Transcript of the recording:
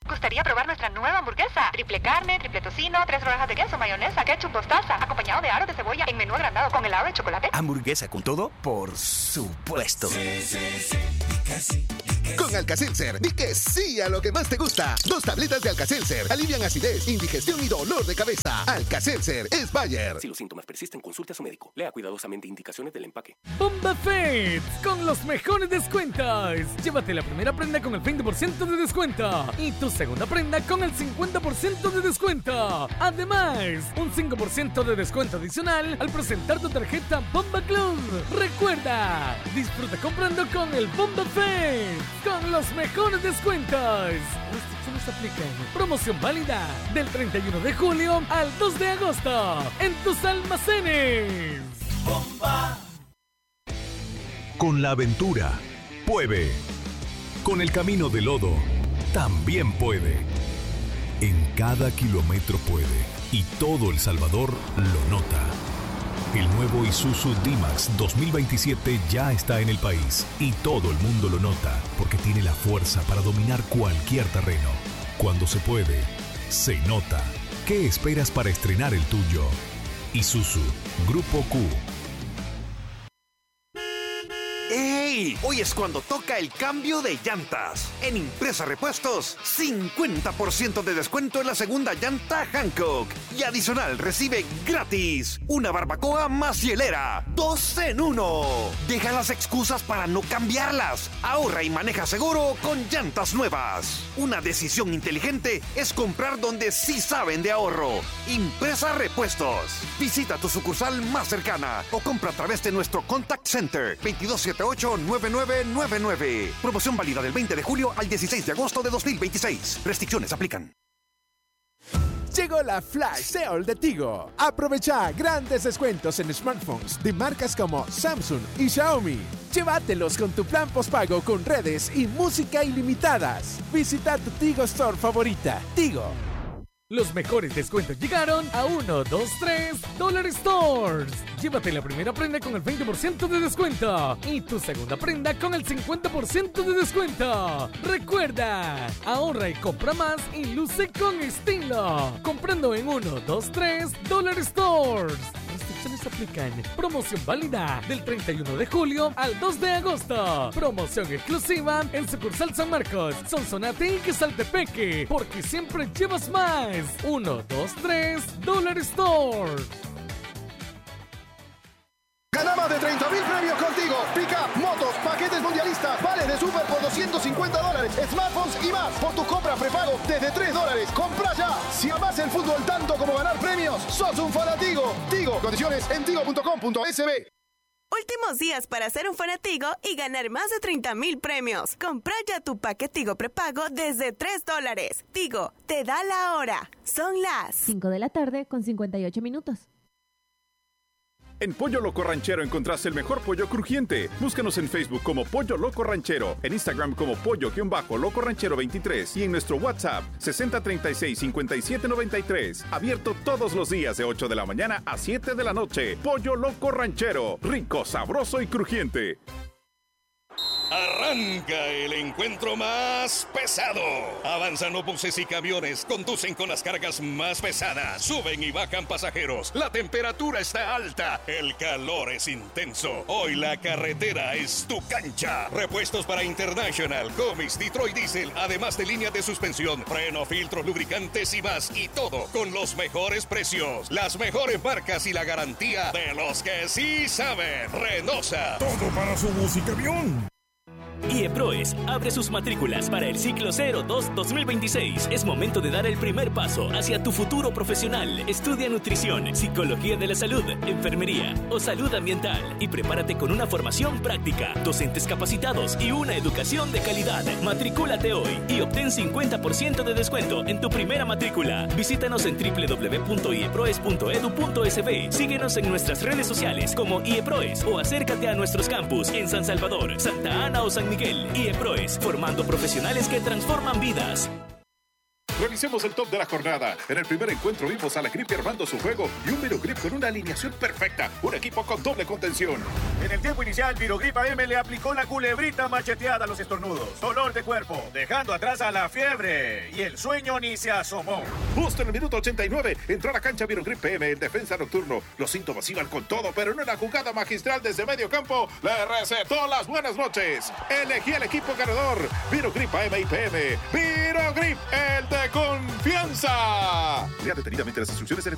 Gustaría probar nuestra nueva hamburguesa. Triple carne, triple tocino, 3 rodajas de queso, mayonesa, ketchup, mostaza, acompañado de aros de cebolla en menú agrandado con helado de chocolate. ¿Hamburguesa con todo? Por supuesto. Sí. Con Alka-Seltzer, di que sí a lo que más te gusta. 2 tabletas de Alka-Seltzer alivian acidez, indigestión y dolor de cabeza. Alka-Seltzer es Bayer. Si los síntomas persisten, consulte a su médico. Lea cuidadosamente indicaciones del empaque. Bomba Fett, con los mejores descuentos. Llévate la primera prenda con el 20% de descuento y tu segunda prenda con el 50% de descuento. Además, un 5% de descuento adicional al presentar tu tarjeta Bomba Club. Recuerda, disfruta comprando con el Bomba Fett, con los mejores descuentos. Restricciones aplican. Promoción válida del 31 de julio al 2 de agosto en tus almacenes. Bomba. Con la aventura, puede. Con el camino de lodo, también puede. En cada kilómetro puede. Y todo El Salvador lo nota. El nuevo Isuzu D-Max 2027 ya está en el país. Y todo el mundo lo nota, porque tiene la fuerza para dominar cualquier terreno. Cuando se puede, se nota. ¿Qué esperas para estrenar el tuyo? Isuzu, Grupo Q. ¡Ey! Hoy es cuando toca el cambio de llantas. En Impresa Repuestos, 50% de descuento en la segunda llanta Hankook. Y adicional recibe gratis una barbacoa más hielera. 2 en 1. Deja las excusas para no cambiarlas. Ahorra y maneja seguro con llantas nuevas. Una decisión inteligente es comprar donde sí saben de ahorro. Impresa Repuestos. Visita tu sucursal más cercana o compra a través de nuestro Contact Center 2278-9999. Promoción válida del 20 de julio al 16 de agosto de 2026. Restricciones aplican. Llegó la Flash Sale de Tigo. Aprovecha grandes descuentos en smartphones de marcas como Samsung y Xiaomi. Llévatelos con tu plan postpago con redes y música ilimitadas. Visita tu Tigo Store favorita. Tigo. Los mejores descuentos llegaron a 1, 2, 3 Dollar Stores. Llévate la primera prenda con el 20% de descuento y tu segunda prenda con el 50% de descuento. Recuerda, ahorra y compra más y luce con estilo. Comprando en 1, 2, 3 Dollar Stores. Restricciones aplican. Promoción válida del 31 de julio al 2 de agosto. Promoción exclusiva en sucursal San Marcos, Sonsonate y Quesaltepeque. Porque siempre llevas más. 1, 2, 3 Dollar Store. Gana más de 30,000 premios contigo. Pick-up, motos, paquetes mundialistas, vales de super por $250, smartphones y más. Por tu compra prepago desde $3. Compra ya. Si amas el fútbol tanto como ganar premios, sos un fanatigo. Tigo, condiciones en tigo.com.sb. Últimos días para ser un fanatigo y ganar más de 30,000 premios. Compra ya tu paquete Tigo prepago desde $3. Tigo, te da la hora. Son las 5 de la tarde con 58 minutos. En Pollo Loco Ranchero encontrás el mejor pollo crujiente. Búscanos en Facebook como Pollo Loco Ranchero, en Instagram como Pollo-Loco Ranchero 23 y en nuestro WhatsApp 6036-5793. Abierto todos los días de 8 de la mañana a 7 de la noche. Pollo Loco Ranchero, rico, sabroso y crujiente. Arranca el encuentro más pesado. Avanzan autobuses y camiones, conducen con las cargas más pesadas, suben y bajan pasajeros. La temperatura está alta, el calor es intenso. Hoy la carretera es tu cancha. Repuestos para International, Comis, Detroit Diesel, además de línea de suspensión, freno, filtros, lubricantes y más. Y todo con los mejores precios, las mejores marcas y la garantía de los que sí saben. Renosa. Todo para su bus y camión. IEPROES abre sus matrículas para el ciclo 02-2026. Es momento de dar el primer paso hacia tu futuro profesional. Estudia nutrición, psicología de la salud, enfermería o salud ambiental y prepárate con una formación práctica, docentes capacitados y una educación de calidad. Matricúlate hoy y obtén 50% de descuento en tu primera matrícula. Visítanos en www.ieproes.edu.sb. Síguenos en nuestras redes sociales como IEPROES o acércate a nuestros campus en San Salvador, Santa Ana o San Miguel. IEPROES, formando profesionales que transforman vidas. Revisemos el top de la jornada. En el primer encuentro vimos a la Grip armando su juego y un Virogrip con una alineación perfecta. Un equipo con doble contención. En el tiempo inicial, Virogrip AM le aplicó la culebrita macheteada a los estornudos. Dolor de cuerpo, dejando atrás a la fiebre. Y el sueño ni se asomó. Justo en el minuto 89, entró a la cancha Virogrip PM en defensa nocturno. Los síntomas iban con todo, pero en una jugada magistral desde medio campo, le recetó las buenas noches. Elegí el equipo ganador. Virogrip AM y PM. Virogrip, el de confianza. Lea detenidamente las instrucciones en el